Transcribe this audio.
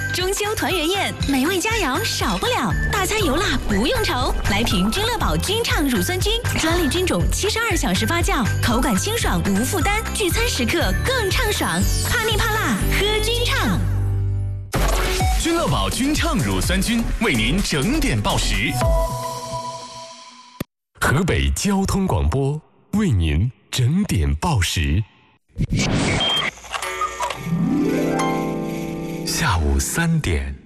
中秋团圆宴，美味佳肴少不了，大餐油辣不用愁。来瓶君乐宝君畅乳酸菌，专利菌种72小时发酵，口感清爽无负担，聚餐时刻更畅爽。怕腻怕辣，喝君畅。 君乐宝君畅乳酸菌为您整点报时。河北交通广播为您整点报时。下午3点。